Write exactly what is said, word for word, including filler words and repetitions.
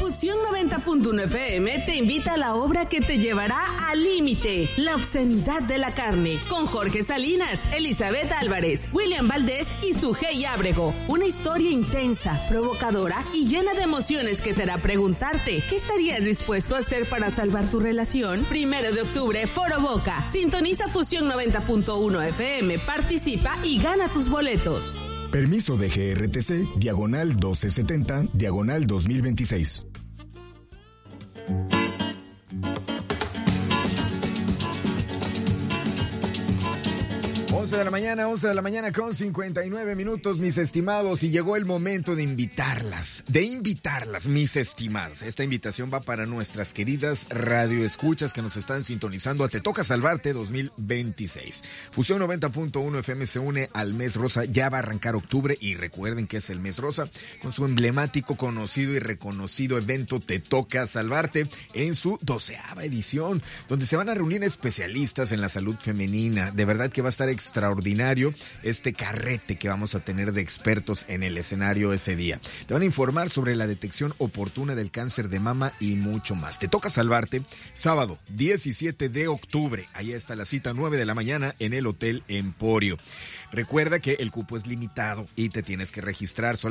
Fusión noventa punto uno F M te invita a la obra que te llevará al límite, La obscenidad de la carne, con Jorge Salinas, Elizabeth Álvarez, William Valdés y Sujei Ábrego. Una historia intensa, provocadora y llena de emociones que te hará preguntarte ¿qué estarías dispuesto a hacer para salvar tu relación? Primero de octubre, Foro Boca. Sintoniza Fusión noventa punto uno F M, participa y gana tus boletos. Permiso de G R T C, diagonal doce setenta, diagonal dos mil veintiséis. once de la mañana, once de la mañana con cincuenta y nueve minutos, mis estimados, y llegó el momento de invitarlas, de invitarlas, mis estimados. Esta invitación va para nuestras queridas radioescuchas que nos están sintonizando a Te Toca Salvarte dos mil veintiséis. Fusión noventa punto uno F M se une al mes rosa, ya va a arrancar octubre y recuerden que es el mes rosa con su emblemático, conocido y reconocido evento Te Toca Salvarte en su doceava edición, donde se van a reunir especialistas en la salud femenina. De verdad que va a estar extraordinario este carrete que vamos a tener de expertos en el escenario ese día. Te van a informar sobre la detección oportuna del cáncer de mama y mucho más. Te Toca Salvarte, sábado diecisiete de octubre. Ahí está la cita, nueve de la mañana en el Hotel Emporio. Recuerda que el cupo es limitado y te tienes que registrar.